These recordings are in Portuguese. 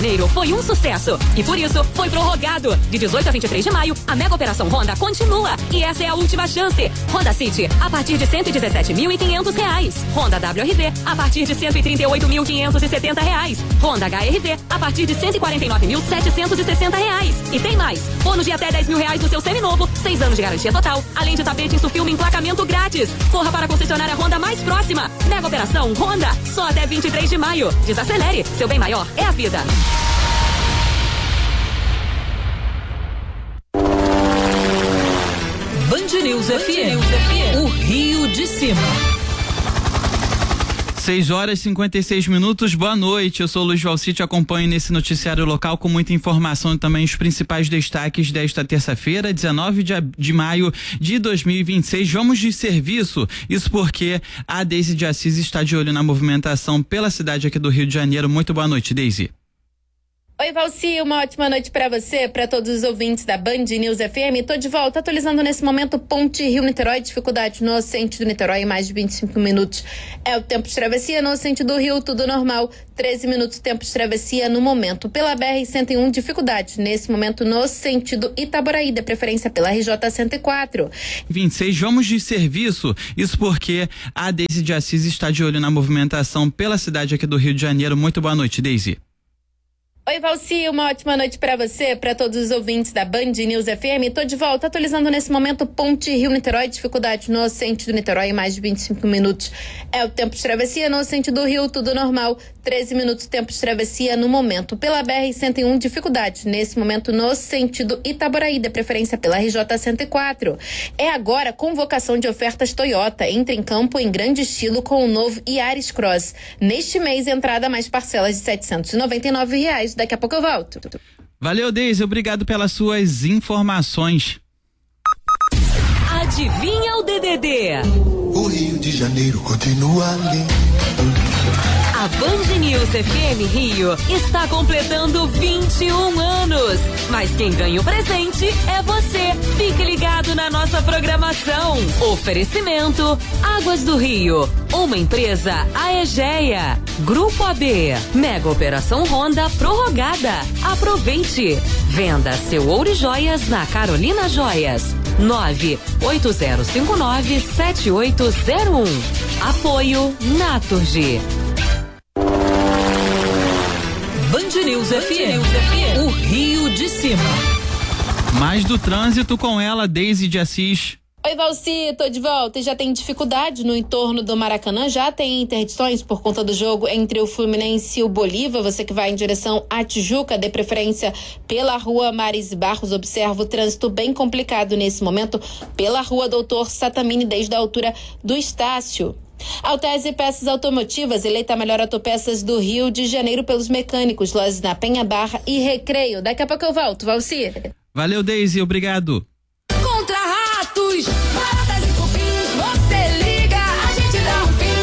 Janeiro foi um sucesso e por isso foi prorrogado. De 18 a 23 de maio, a mega operação Honda continua e essa é a última chance. Honda City a partir de R$117.500. Honda WRV a partir de R$138.570. Honda HRV a partir de R$149.760. E tem mais, bônus de até R$10.000 no seu seminovo, 6 anos de garantia total, além de tapete em sulfilme e emplacamento grátis. Corra para a concessionária Honda mais próxima. Mega operação Honda, só até 23 de maio. Desacelere, seu bem maior é a vida. Band News FM, o Rio de Cima. 6h56. Boa noite, eu sou o Luiz Valci, te acompanho nesse noticiário local com muita informação e também os principais destaques desta terça-feira, 19 de maio de 2026. Vamos de serviço, isso porque a Deise de Assis está de olho na movimentação pela cidade aqui do Rio de Janeiro. Muito boa noite, Deise. Oi, Valci, uma ótima noite para você, para todos os ouvintes da Band News FM. Tô de volta, atualizando nesse momento Ponte Rio-Niterói, dificuldade no sentido Niterói em mais de 25 minutos. É o tempo de travessia no sentido Rio, tudo normal, 13 minutos tempo de travessia no momento. Pela BR-101, dificuldade nesse momento no sentido Itaboraí, de preferência pela RJ-104. 26, vamos de serviço, isso porque a Deise de Assis está de olho na movimentação pela cidade aqui do Rio de Janeiro. Muito boa noite, Deise. Oi, Valci, uma ótima noite para você, para todos os ouvintes da Band News FM. Tô de volta, atualizando nesse momento Ponte Rio-Niterói, dificuldade no sentido Niterói em mais de 25 minutos. É o tempo de travessia no sentido Rio, tudo normal, 13 minutos tempo de travessia no momento. Pela BR-101, dificuldade nesse momento no sentido Itaboraí, de preferência pela RJ-104. É agora convocação de ofertas Toyota. Entre em campo em grande estilo com o novo Yaris Cross. Neste mês, entrada mais parcelas de R$799. Daqui a pouco eu volto. Valeu, Deise, obrigado pelas suas informações. Adivinha o DDD? O Rio de Janeiro continua lindo. A Band News FM Rio está completando 21 anos. Mas quem ganha o presente é você. Fique ligado na nossa programação. Oferecimento Águas do Rio, uma empresa Aegea. Grupo AB, mega operação Honda prorrogada. Aproveite. Venda seu ouro e joias na Carolina Joias. 980597801. Apoio Naturgy. Band News FM, o Rio de Cima. Mais do trânsito com ela, Deise de Assis. Oi, Valci, tô de volta e já tem dificuldade no entorno do Maracanã, já tem interdições por conta do jogo entre o Fluminense e o Bolívar. Você que vai em direção à Tijuca, de preferência pela rua Maris Barros, observa o trânsito bem complicado nesse momento pela rua Doutor Satamini, desde a altura do Estácio. Altese Peças Automotivas, eleita a melhor autopeças do Rio de Janeiro pelos mecânicos, lojas na Penha Barra e Recreio. Daqui a pouco eu volto, Valci. Valeu, Deise, obrigado. Contra ratos, baratas e cupins, você liga, a gente dá um fim.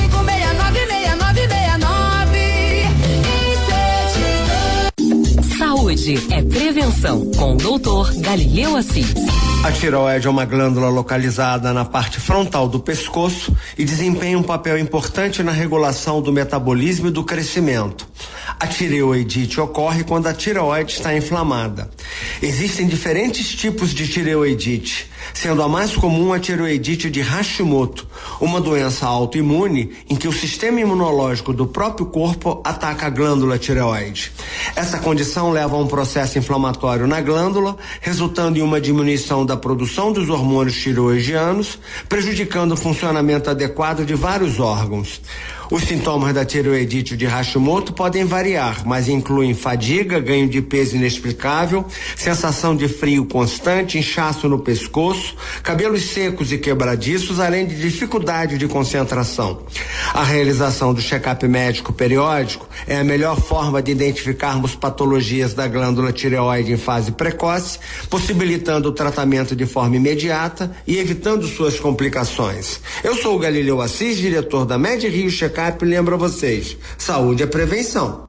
2569-6969. Saúde é prevenção com o Dr. Galileu Assis. A tireoide é uma glândula localizada na parte frontal do pescoço e desempenha um papel importante na regulação do metabolismo e do crescimento. A tireoidite ocorre quando a tireoide está inflamada. Existem diferentes tipos de tireoidite, sendo a mais comum a tireoidite de Hashimoto, uma doença autoimune em que o sistema imunológico do próprio corpo ataca a glândula tireoide. Essa condição leva a um processo inflamatório na glândula, resultando em uma diminuição da produção dos hormônios tireoidianos, prejudicando o funcionamento adequado de vários órgãos. Os sintomas da tireoidite de Hashimoto podem variar, mas incluem fadiga, ganho de peso inexplicável, sensação de frio constante, inchaço no pescoço, cabelos secos e quebradiços, além de dificuldade de concentração. A realização do check-up médico periódico é a melhor forma de identificarmos patologias da glândula tireoide em fase precoce, possibilitando o tratamento de forma imediata e evitando suas complicações. Eu sou o Galileu Assis, diretor da Med Rio Check-up, e lembro a vocês, saúde é prevenção.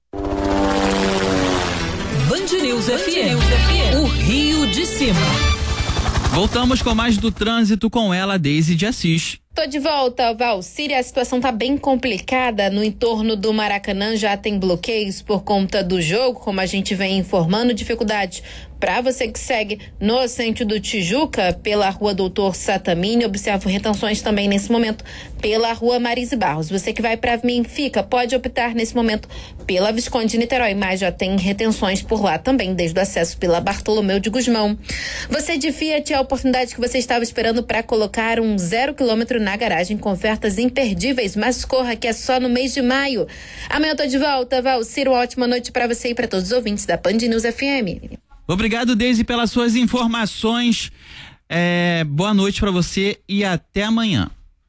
Band News FM, o Rio de Cima. Voltamos com mais do trânsito com ela, Deise de Assis. Tô de volta, Valcíria. A situação tá bem complicada no entorno do Maracanã. Já tem bloqueios por conta do jogo, como a gente vem informando. Dificuldade para você que segue no centro do Tijuca, pela rua Doutor Satamini. Observo retenções também nesse momento pela rua Marise Barros. Você que vai para Benfica pode optar nesse momento pela Visconde de Niterói, mas já tem retenções por lá também, desde o acesso pela Bartolomeu de Gusmão. Você de Fiat, a oportunidade que você estava esperando para colocar um 0 km na garagem com ofertas imperdíveis, mas corra que é só no mês de maio. Amanhã eu tô de volta, Valcírio. Uma ótima noite para você e para todos os ouvintes da Band News FM. Obrigado, Deise, pelas suas informações. Boa noite para você e até amanhã.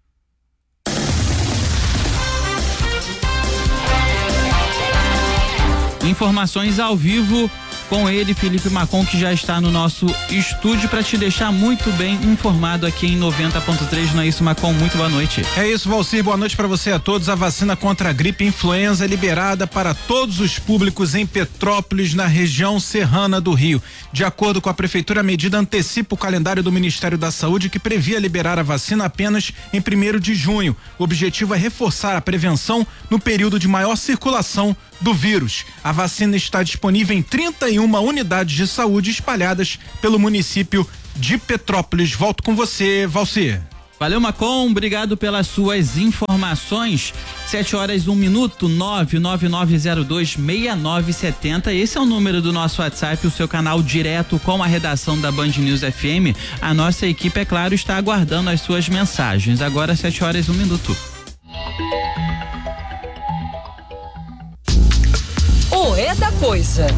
Informações ao vivo com ele, Felipe Macon, que já está no nosso estúdio para te deixar muito bem informado aqui em 90.3. Não é isso, Macon? Muito boa noite. É isso, Valcir. Boa noite para você e a todos. A vacina contra a gripe e influenza é liberada para todos os públicos em Petrópolis, na região serrana do Rio. De acordo com a prefeitura, a medida antecipa o calendário do Ministério da Saúde, que previa liberar a vacina apenas em 1º de junho. O objetivo é reforçar a prevenção no período de maior circulação do vírus. A vacina está disponível em 31 unidades de saúde espalhadas pelo município de Petrópolis. Volto com você, Valcir. Valeu, Macon, obrigado pelas suas informações. 7h01, 999026970. Esse é o número do nosso WhatsApp, o seu canal direto com a redação da Band News FM. A nossa equipe, é claro, está aguardando as suas mensagens. Agora 7h01. O É da Coisa.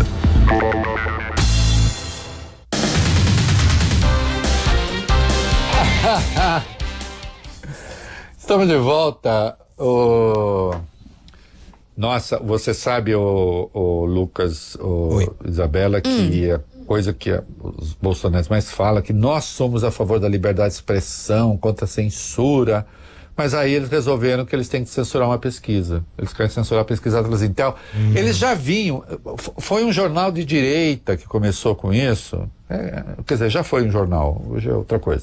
Estamos de volta. Nossa, você sabe, o Lucas, Isabela, que a coisa que os bolsonaristas mais falam, que nós somos a favor da liberdade de expressão, contra a censura. Mas aí eles resolveram que eles têm que censurar uma pesquisa. Eles querem censurar a pesquisa Atlas Intel. Eles já vinham. Foi um jornal de direita que começou com isso. Quer dizer, já foi um jornal. Hoje é outra coisa.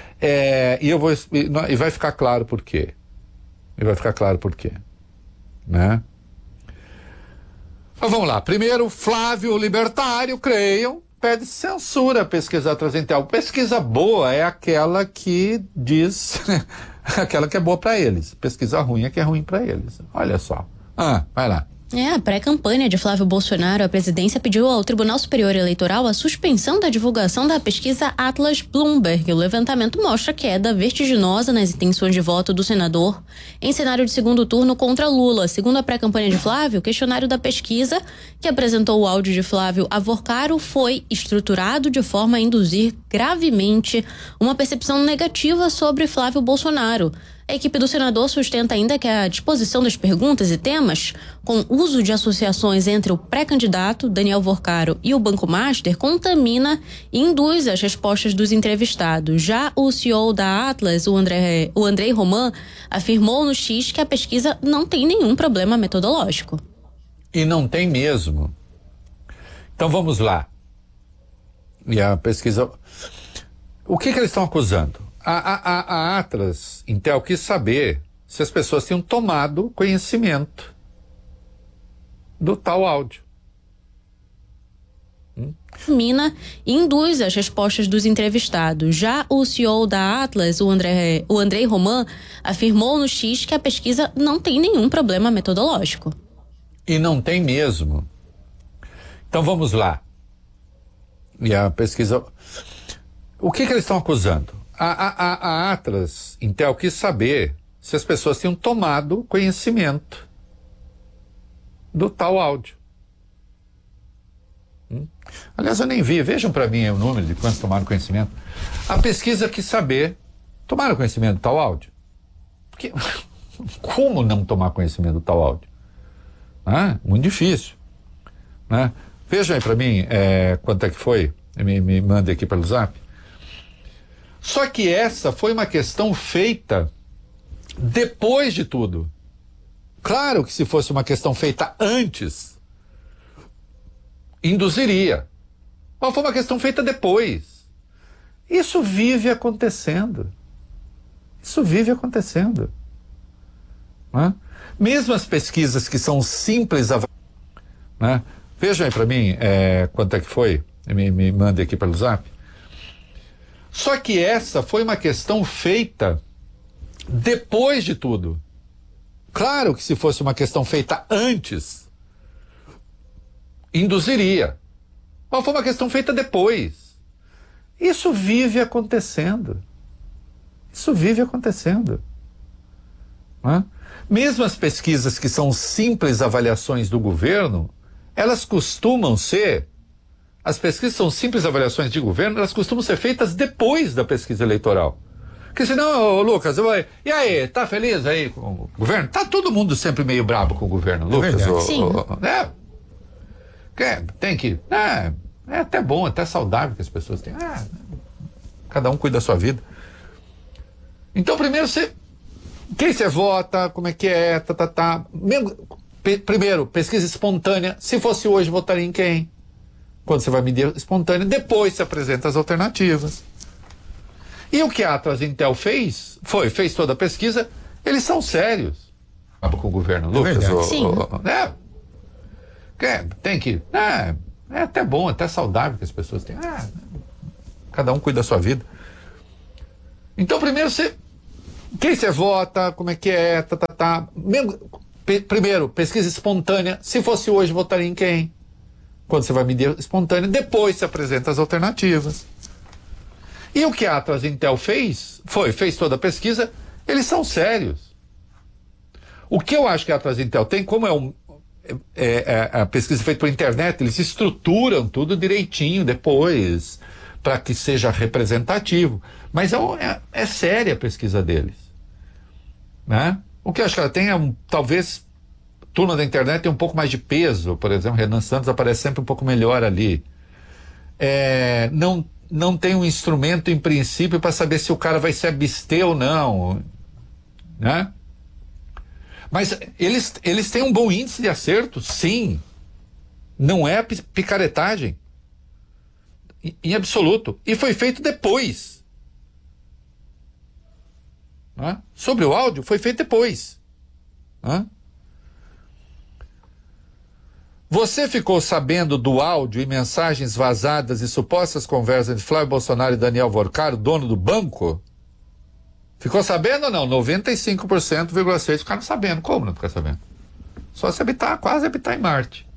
E vai ficar claro por quê. Né? Mas vamos lá. Primeiro, Flávio Libertário, creiam, pede censura a pesquisa Atlas Intel. Pesquisa boa é aquela que diz... aquela que é boa para eles. Pesquisa ruim é que é ruim para eles. Olha só. Vai lá. A pré-campanha de Flávio Bolsonaro à presidência pediu ao Tribunal Superior Eleitoral a suspensão da divulgação da pesquisa Atlas Bloomberg. O levantamento mostra queda vertiginosa nas intenções de voto do senador em cenário de segundo turno contra Lula. Segundo a pré-campanha de Flávio, o questionário da pesquisa, que apresentou o áudio de Flávio Avorcaro, foi estruturado de forma a induzir gravemente uma percepção negativa sobre Flávio Bolsonaro. A equipe do senador sustenta ainda que a disposição das perguntas e temas, com uso de associações entre o pré-candidato, Daniel Vorcaro, e o Banco Master, contamina e induz as respostas dos entrevistados. Já o CEO da Atlas, o Andrei Roman, afirmou no X que a pesquisa não tem nenhum problema metodológico. E não tem mesmo. Então vamos lá. E a pesquisa... O que eles estão acusando? A Atlas Intel quis saber se as pessoas tinham tomado conhecimento do tal áudio. Mina induz as respostas dos entrevistados. Já o CEO da Atlas, o Andrei Roman, afirmou no X que a pesquisa não tem nenhum problema metodológico. E não tem mesmo. Então vamos lá. E a pesquisa... O que eles estão acusando? A Atlas Intel quis saber se as pessoas tinham tomado conhecimento do tal áudio. Aliás, eu nem vi. Vejam para mim o número de quantos tomaram conhecimento. A pesquisa quis saber, tomaram conhecimento do tal áudio? Porque, como não tomar conhecimento do tal áudio? Muito difícil. Né? Vejam aí para mim quanto é que foi. Me mande aqui pelo Zap. Só que essa foi uma questão feita depois de tudo. Claro que se fosse uma questão feita antes, induziria. Mas foi uma questão feita depois. Isso vive acontecendo. Isso vive acontecendo. Né? Mesmo as pesquisas que são simples, né? Vejam aí para mim quanto é que foi, me mande aqui pelo Zap. Só que essa foi uma questão feita depois de tudo. Claro que se fosse uma questão feita antes, induziria. Mas foi uma questão feita depois. Isso vive acontecendo. Isso vive acontecendo. Né? Mesmo as pesquisas que são simples avaliações do governo, elas costumam ser, as pesquisas são simples avaliações de governo, elas costumam ser feitas depois da pesquisa eleitoral. Porque senão, Lucas, e aí, tá feliz aí com o governo? Tá todo mundo sempre meio brabo com o governo, Lucas? Sim. Tem que... É até bom, até saudável que as pessoas têm. Cada um cuida da sua vida. Então, primeiro quem você vota, como é que é, Primeiro, pesquisa espontânea. Se fosse hoje, votaria em quem? Quando você vai medir espontânea, depois se apresenta as alternativas. E o que a Atlas Intel fez toda a pesquisa, eles são sérios. Com o governo, Lucas? Tem que... É até bom, até saudável que as pessoas têm. Cada um cuida da sua vida. Então, primeiro, quem você vota, como é que é, Primeiro, pesquisa espontânea. Se fosse hoje, votaria em quem? Quando você vai medir espontânea, depois se apresenta as alternativas. E o que a Atlas Intel fez toda a pesquisa, eles são sérios. O que eu acho que a Atlas Intel tem, como a pesquisa feita por internet, eles estruturam tudo direitinho depois, para que seja representativo. Mas é séria a pesquisa deles. Né? O que eu acho que ela tem talvez, turma da internet tem um pouco mais de peso. Por exemplo, Renan Santos aparece sempre um pouco melhor ali. Não tem um instrumento, em princípio, para saber se o cara vai se abster ou não. Né? Mas eles têm um bom índice de acerto, sim. Não é picaretagem. Em absoluto. E foi feito depois. Né? Sobre o áudio, foi feito depois. Né? Você ficou sabendo do áudio e mensagens vazadas e supostas conversas entre Flávio Bolsonaro e Daniel Vorcaro, dono do banco? Ficou sabendo ou não? 95,6% ficaram sabendo. Como não ficar sabendo? Só se quase habitar em Marte.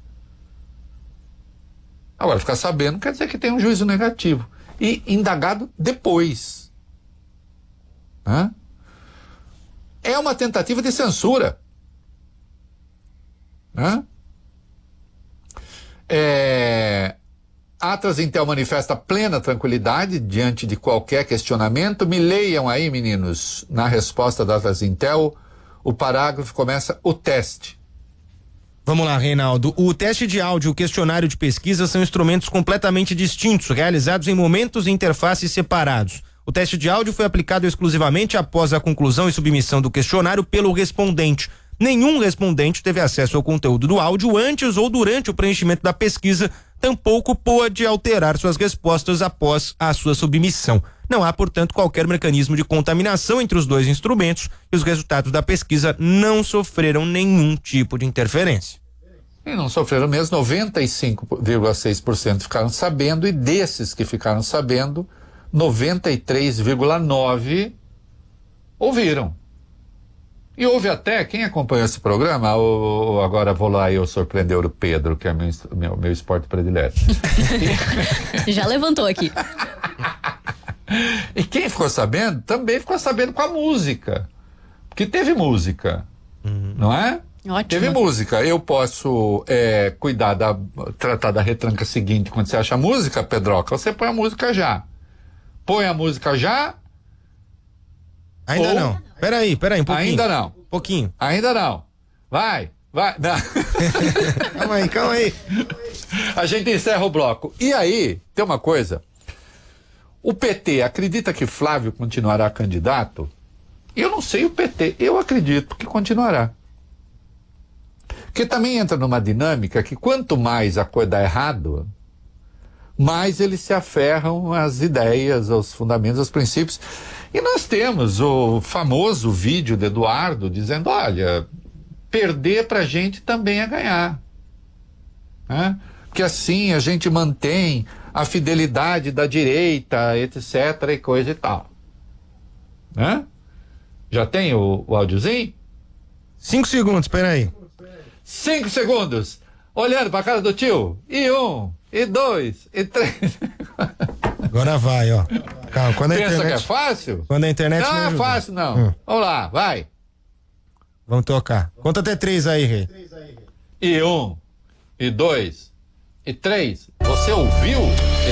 Agora, ficar sabendo quer dizer que tem um juízo negativo. E indagado depois. Hã? É uma tentativa de censura. Hã? A Atlas Intel manifesta plena tranquilidade diante de qualquer questionamento. Me leiam aí, meninos, na resposta da Atlas Intel, o parágrafo começa o teste. Vamos lá, Reinaldo. O teste de áudio e o questionário de pesquisa são instrumentos completamente distintos, realizados em momentos e interfaces separados. O teste de áudio foi aplicado exclusivamente após a conclusão e submissão do questionário pelo respondente. Nenhum respondente teve acesso ao conteúdo do áudio antes ou durante o preenchimento da pesquisa, tampouco pôde alterar suas respostas após a sua submissão. Não há, portanto, qualquer mecanismo de contaminação entre os dois instrumentos e os resultados da pesquisa não sofreram nenhum tipo de interferência. E não sofreram mesmo, 95,6% ficaram sabendo, e desses que ficaram sabendo, 93,9% ouviram. E houve até, quem acompanhou esse programa, agora vou lá e eu surpreender o Pedro, que é meu esporte predileto. Já levantou aqui. E quem ficou sabendo, também ficou sabendo com a música. Porque teve música, não é? Ótimo. Teve música. Eu posso tratar da retranca seguinte, quando você acha a música, Pedroca, você põe a música já. Põe a música já. Ainda não. Peraí, um pouquinho. Ainda não. Pouquinho. Ainda não. Vai. Não. Calma aí. A gente encerra o bloco. E aí, tem uma coisa. O PT acredita que Flávio continuará candidato? Eu não sei o PT. Eu acredito que continuará. Porque também entra numa dinâmica que quanto mais a coisa dá errado, mais eles se aferram às ideias, aos fundamentos, aos princípios. E nós temos o famoso vídeo de Eduardo dizendo, olha, perder pra gente também é ganhar. Né? Porque assim a gente mantém a fidelidade da direita, etc, e coisa e tal. Né? Já tem o áudiozinho? 5 segundos, peraí. 5 segundos. Olhando pra cara do tio. E 1, e 2, e 3. Agora vai, ó. Calma, quando a Pensa internet... que é fácil? Quando a internet não é fácil, não. Vamos lá, vai. Vamos tocar. Conta até 3 aí, Rei. E 1, e 2, e 3. Você ouviu?